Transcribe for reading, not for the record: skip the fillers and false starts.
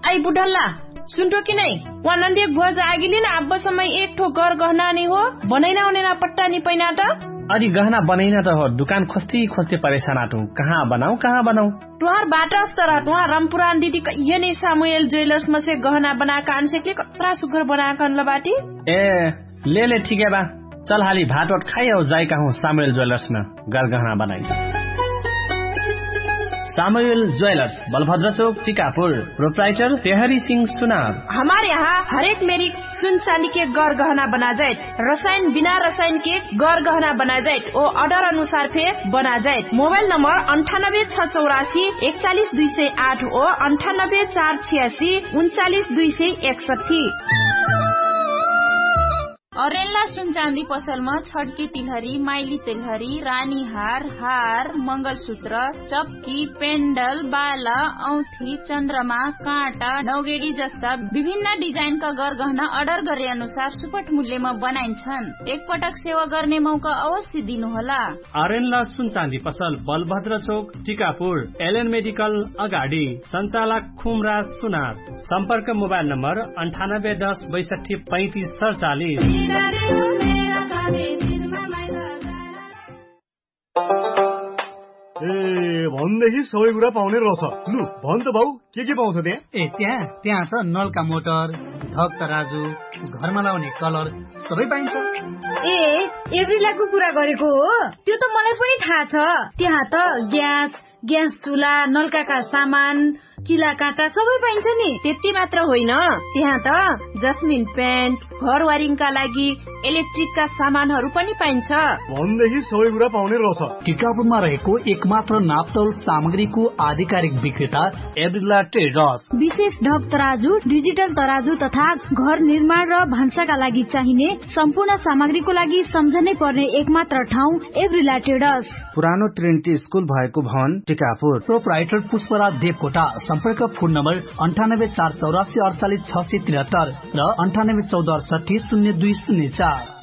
I बुढल्ला सुनतो कि नहीं वहाँ नंदी गुआ जागिली ना अब समय एक ठो घर गहना नहीं हो बनैना होने ना पट्टा नहीं पैना तो अरे गहना बनैना तो हो दुकान खोजती खोजती परेशान आटू कहाँ बनाऊ तुहार बाटा स्तर तुहार रामपुरान दीदी ये नहीं सामुएल ज्वेलर्स में से गहना बना कान से के कतरा सुगर बना कान लबाटी ए ले ठीक है बा चल हाली भात वाट खाई और जाई कहूँ सामुएल ज्वेलर्स में गहना बनाई सामुएल ज्वेलर्स बलभद्र चौक चिकापुर प्रोप्राइटर तेहरी सिंह सुनार। हमारे यहाँ हर एक मेरी सुन चांदी के गौर गहना बना जाए रसायन बिना रसायन के गौर गहना बना जाए वो ऑर्डर अनुसार फे बना जाए। मोबाइल नंबर 9864414208 और 9848399261। अरेला सुन चांदी पसल में छड़की तिलहरी माइली तिलहरी रानी हार मंगलसूत्र चप्की पेंडल बाला औंठी चंद्रमा कांटा नौगेडी जस्ता विभिन्न डिजाइन का गहना अर्डर गरे अनुसार सुपट मूल्य में बनाइन्छन्। एक पटक सेवा गर्ने मौका अवश्य दिनुहोला। अरेला सुन चांदी पसल बलभद्र चौक टिकापुर एलएन मेडिकल अगाडि संचालक खुमराज सुनार। संपर्क मोबाइल नंबर 9810 62 35 47। भनेदेखि सबै कुरा पाउने रहेछ। लु भन त भाउ के पाउँछ त्यहाँ? त्यहाँ त नलका मोटर धक तराजु घरमा लाउने कलर सबै पाइन्छ। एभ्रिलाको कुरा गरेको हो त्यो त मलाई पनि थाहा छ। त्यहाँ त ग्यास चुला नलका सामान किला काँटा सबै पाइन्छ नि। त्यति मात्र होइन त्यहाँ त जस्मिन पेन्ट घर वारिङका लागि इलेक्ट्रिक का सामानहरू पनि पाइन्छ। भनेदेखि सबै कुरा पाउने रहेछ। टिकापुरमा रहेको एकमात्र नापतोल सामग्रीको आधिकारिक विक्रेता एभ्रिला ट्रेडर्स। विशेष ढक तराजु डिजिटल तराजु तथा घर निर्माण र भान्साका लागि चाहिने सम्पूर्ण सामग्रीको लागि सम्झनै पर्ने एकमात्र ठाउँ एभ्रिला ट्रेडर्स। पुरानो ट्रिनिटी स्कुल भएको भवन टिकापुर। प्रोप्राइटर पुष्पराज देवकोटा। सम्पर्क फोन नम्बर 9848484673 र 9814680204।